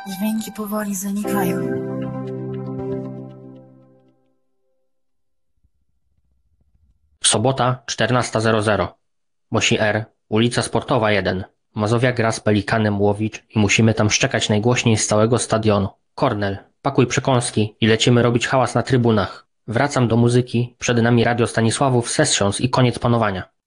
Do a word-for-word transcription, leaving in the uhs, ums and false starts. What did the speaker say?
Dźwięki powoli zanikają. Sobota, czternasta zero zero. Mosi R, ulica Sportowa jeden. Mazowia gra z Pelikanem Łowicz i musimy tam szczekać najgłośniej z całego stadionu. Kornel, pakuj przekąski i lecimy robić hałas na trybunach. Wracam do muzyki, przed nami Radio Stanisławów, Sessions i koniec panowania.